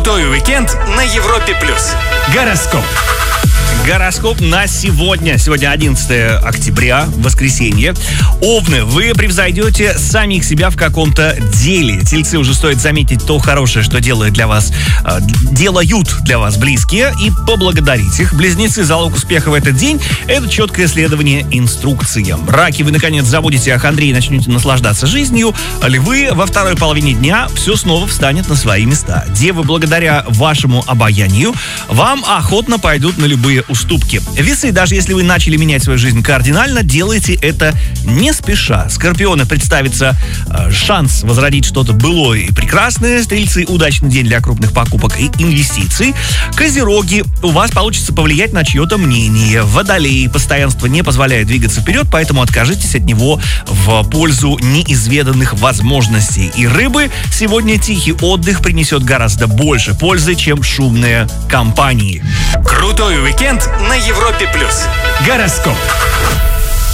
Крутой уикенд на Европе+. Гороскоп. Гороскоп на сегодня. Сегодня 11 октября, воскресенье. Овны, вы превзойдете самих себя в каком-то деле. Тельцы, уже стоит заметить то хорошее, что делают для вас близкие, и поблагодарить их. Близнецы, залог успеха в этот день — это четкое следование инструкциям. Раки, вы наконец забудете о хандре и начнете наслаждаться жизнью. Львы, во второй половине дня все снова встанет на свои места. Девы, благодаря вашему обаянию, вам охотно пойдут на любые уступки. Весы, даже если вы начали менять свою жизнь кардинально, делайте это не спеша. Скорпионы, представится шанс возродить что-то былое и прекрасное. Стрельцы, удачный день для крупных покупок и инвестиций. Козероги, у вас получится повлиять на чье-то мнение. Водолеи, постоянство не позволяет двигаться вперед, поэтому откажитесь от него в пользу неизведанных возможностей. И рыбы, сегодня тихий отдых принесет гораздо больше пользы, чем шумные компании. Крутой уикенд на Европе+. Гороскоп.